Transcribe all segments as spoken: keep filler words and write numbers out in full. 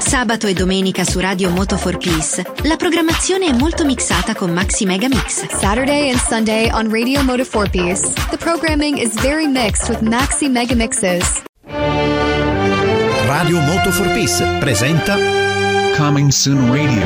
Sabato e domenica su Radio Moto for Peace la programmazione è molto mixata con Maxi Mega Mix. Saturday and Sunday on Radio Moto for Peace. The programming is very mixed with Maxi Mega Mixes. Radio Moto for Peace presenta Coming Soon Radio.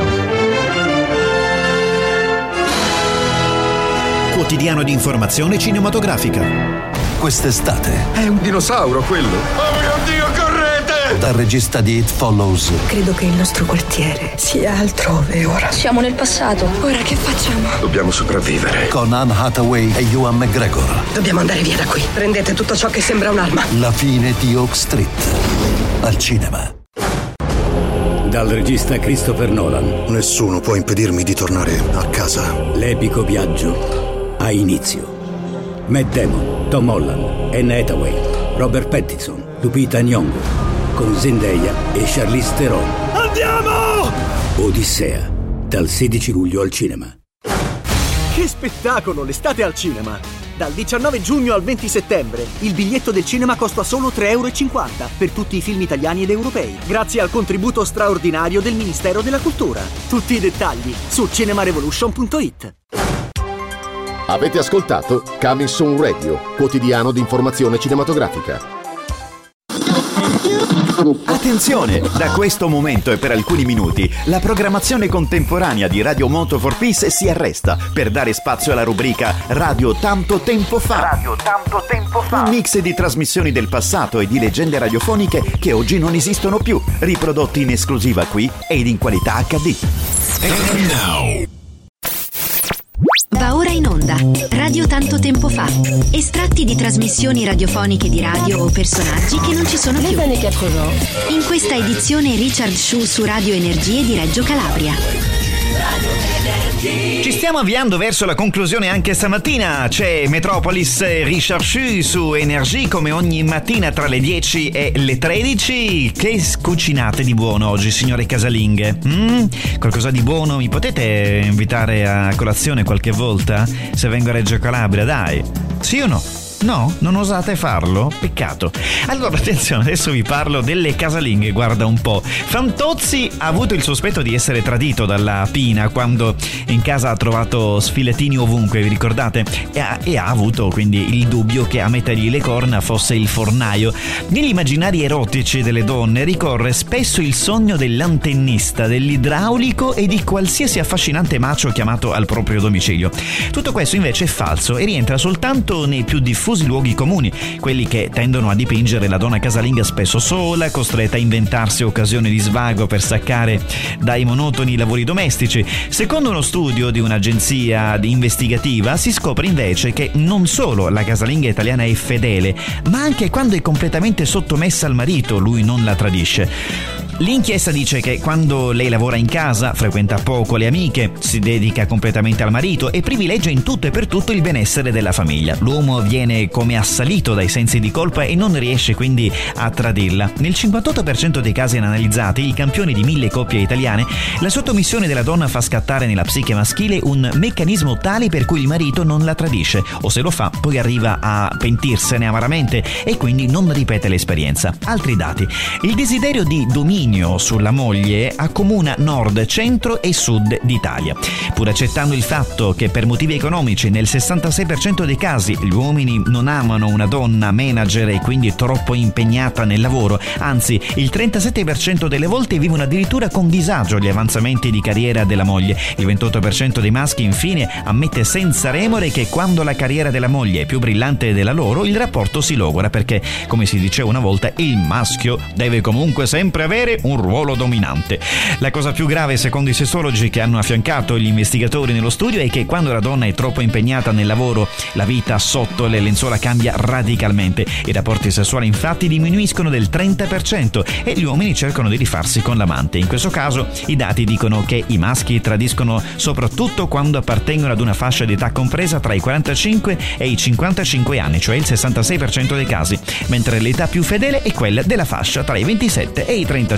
Quotidiano di informazione cinematografica. Quest'estate è un dinosauro quello. Oh mio Dio, correte! Dal regista di It Follows. Credo che il nostro quartiere sia altrove ora. Siamo nel passato. Ora che facciamo? Dobbiamo sopravvivere. Con Anne Hathaway e Ewan McGregor. Dobbiamo andare via da qui. Prendete tutto ciò che sembra un'arma. La fine di Oak Street. Al cinema. Dal regista Christopher Nolan. Nessuno può impedirmi di tornare a casa. L'epico viaggio ha inizio. Matt Damon, Tom Holland, Anne Hathaway, Robert Pattinson, Lupita Nyong'o, con Zendaya e Charlize Theron. Andiamo! Odissea, dal sedici luglio al cinema. Che spettacolo, l'estate al cinema! Dal diciannove giugno al venti settembre il biglietto del cinema costa solo tre euro e cinquanta per tutti i film italiani ed europei, grazie al contributo straordinario del Ministero della Cultura. Tutti i dettagli su cinemarevolution punto it. Avete ascoltato Coming Soon Radio, quotidiano di informazione cinematografica. Attenzione! Da questo momento e per alcuni minuti la programmazione contemporanea di Radio Moto for Peace si arresta per dare spazio alla rubrica Radio Tanto Tempo Fa. Radio Tanto Tempo Fa. Un mix di trasmissioni del passato e di leggende radiofoniche che oggi non esistono più, riprodotti in esclusiva qui ed in qualità acca di. And now. Va ora in onda Radio Tanto Tempo Fa. Estratti di trasmissioni radiofoniche di radio o personaggi che non ci sono più. In questa edizione Richard Shu su Radio Energie di Reggio Calabria. Ci stiamo avviando verso la conclusione anche stamattina. C'è Metropolis Richard Shu su Energy come ogni mattina tra le dieci e le tredici. Che cucinate di buono oggi, signore casalinghe? Mm? Qualcosa di buono mi potete invitare a colazione qualche volta? Se vengo a Reggio Calabria, dai. Sì o no? No? Non osate farlo? Peccato. Allora attenzione, adesso vi parlo delle casalinghe. Guarda un po', Fantozzi ha avuto il sospetto di essere tradito dalla Pina quando in casa ha trovato sfilettini ovunque, vi ricordate? E ha, e ha avuto quindi il dubbio che a mettergli le corna fosse il fornaio. Negli immaginari erotici delle donne ricorre spesso il sogno dell'antennista, dell'idraulico e di qualsiasi affascinante macio chiamato al proprio domicilio. Tutto questo invece è falso e rientra soltanto nei più diffusi luoghi comuni, quelli che tendono a dipingere la donna casalinga spesso sola, costretta a inventarsi occasioni di svago per staccare dai monotoni lavori domestici. Secondo uno studio di un'agenzia investigativa si scopre invece che non solo la casalinga italiana è fedele, ma anche quando è completamente sottomessa al marito lui non la tradisce. L'inchiesta dice che quando lei lavora in casa, frequenta poco le amiche, si dedica completamente al marito e privilegia in tutto e per tutto il benessere della famiglia. L'uomo viene come assalito dai sensi di colpa e non riesce quindi a tradirla. Nel cinquantotto per cento dei casi analizzati, i campioni di mille coppie italiane, la sottomissione della donna fa scattare nella psiche maschile un meccanismo tale per cui il marito non la tradisce, o se lo fa poi arriva a pentirsene amaramente e quindi non ripete l'esperienza. Altri dati: il desiderio di dominio sulla moglie accomuna nord, centro e sud d'Italia. Pur accettando il fatto che per motivi economici nel sessantasei per cento dei casi gli uomini non amano una donna manager e quindi troppo impegnata nel lavoro, anzi il trentasette per cento delle volte vivono addirittura con disagio gli avanzamenti di carriera della moglie. Il ventotto per cento dei maschi infine ammette senza remore che quando la carriera della moglie è più brillante della loro, il rapporto si logora perché, come si diceva una volta, il maschio deve comunque sempre avere un ruolo dominante. La cosa più grave, secondo i sessologi che hanno affiancato gli investigatori nello studio, è che quando la donna è troppo impegnata nel lavoro, la vita sotto le lenzuola cambia radicalmente. I rapporti sessuali infatti diminuiscono del trenta per cento e gli uomini cercano di rifarsi con l'amante. In questo caso i dati dicono che i maschi tradiscono soprattutto quando appartengono ad una fascia di età compresa tra i quarantacinque e i cinquantacinque anni, cioè il sessantasei per cento dei casi, mentre l'età più fedele è quella della fascia tra i ventisette e i trentacinque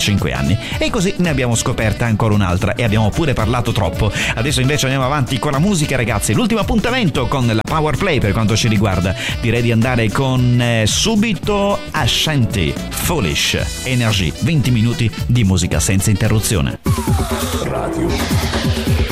cinque anni. E così ne abbiamo scoperta ancora un'altra e abbiamo pure parlato troppo. Adesso invece andiamo avanti con la musica, ragazzi. L'ultimo appuntamento con la Power Play per quanto ci riguarda. Direi di andare con eh, subito Ashanti, Foolish, Energy, venti minuti di musica senza interruzione. Radio